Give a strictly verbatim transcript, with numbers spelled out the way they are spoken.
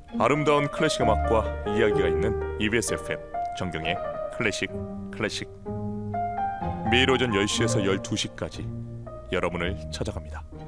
아름다운 클래식 음악과 이야기가 있는 이비에스 에프엠 정경의 클래식 클래식. 매일 오전 열 시에서 열두 시까지 여러분을 찾아갑니다.